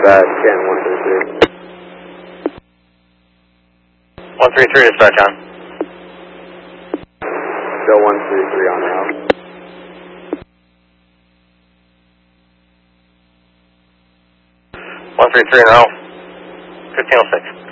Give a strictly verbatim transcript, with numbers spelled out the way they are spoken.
Dispatch, Can one three three. one three three, dispatch on. Show one three three on route. one three three, no. fifteen oh six.